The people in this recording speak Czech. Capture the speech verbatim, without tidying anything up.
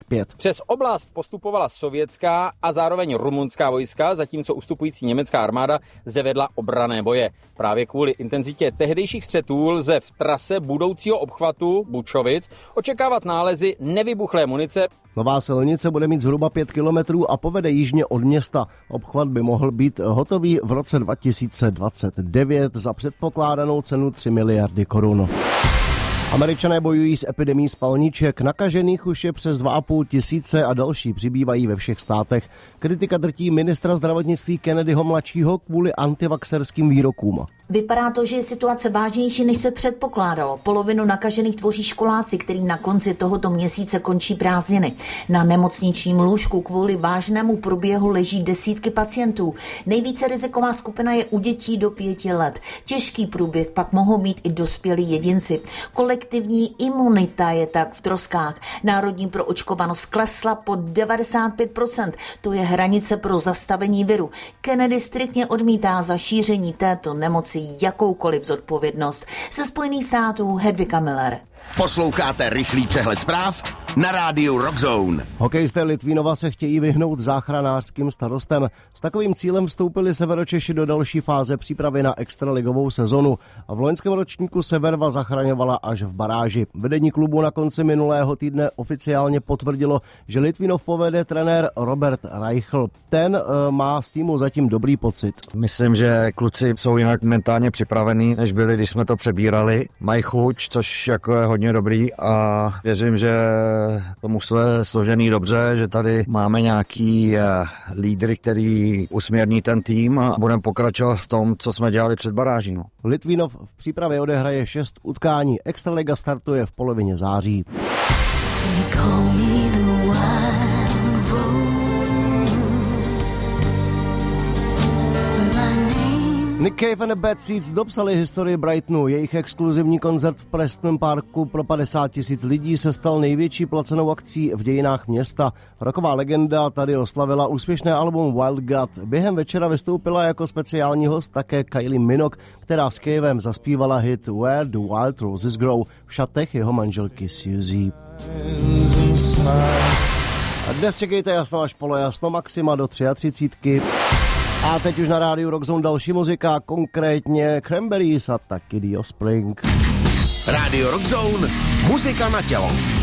pět. Přes oblast postupovala sovětská a zároveň rumunská vojska, zatímco ustupující německá armáda zde vedla obranné boje. Právě kvůli intenzitě tehdejších střetů lze v trase budoucího obchvatu Bučovic očekávat nálezy nevybuchlé munice. Nová silnice bude mít zhruba pět kilometrů a povede jižně od města. Obchvat by mohl být hotový v roce dva tisíce dvacet devět za předpokládanou cenu tři miliardy korun. Američané bojují s epidemií spalniček, nakažených už je přes dva a půl tisíce a další přibývají ve všech státech. Kritika drtí ministra zdravotnictví Kennedyho mladšího kvůli antivaxerským výrokům. Vypadá to, že je situace vážnější, než se předpokládalo. Polovinu nakažených tvoří školáci, kterým na konci tohoto měsíce končí prázdniny. Na nemocničním lůžku kvůli vážnému průběhu leží desítky pacientů. Nejvíce riziková skupina je u dětí do pěti let. Těžký průběh pak mohou mít i dospělí jedinci. Kolektivní imunita je tak v troskách. Národní proočkovanost klesla pod devadesát pět procent. To je hranice pro zastavení viru. Kennedy striktně odmítá za šíření této nemoci jakoukoliv zodpovědnost. Ze Spojených států Hedvika Miller. Posloucháte rychlý přehled zpráv na rádiu Rockzone. Hokejisté Litvínova se chtějí vyhnout záchranářským starostem. S takovým cílem vstoupili Severočeši do další fáze přípravy na extraligovou sezonu. A v loňském ročníku se Verva zachraňovala až v baráži. Vedení klubu na konci minulého týdne oficiálně potvrdilo, že Litvínov povede trenér Robert Reichl. Ten e, má z týmu zatím dobrý pocit. Myslím, že kluci jsou jinak mentálně připravení, než byli, když jsme to přebírali. Mají chuť, což jako je hodně dobrý a věřím, že to mužstvo je složený dobře, že tady máme nějaký lídry, který usměrní ten tým a budeme pokračovat v tom, co jsme dělali před baráží. No. Litvínov v přípravě odehraje šest utkání. Extraliga startuje v polovině září. Nick Cave and the Bad Seeds dopsali historii Brightonu. Jejich exkluzivní koncert v Preston Parku pro padesát tisíc lidí se stal největší placenou akcí v dějinách města. Rocková legenda tady oslavila úspěšné album Wild God. Během večera vystoupila jako speciální host také Kylie Minogue, která s Cavem zaspívala hit Where the Wild Roses Grow v šatech jeho manželky Suzy. A dnes čekejte jasno až polojasno, maxima do třiatřicítky. A teď už na rádiu Rockzone další muzika, konkrétně Cranberries a taky The Offspring. Rádio Rockzone, muzika na tělo.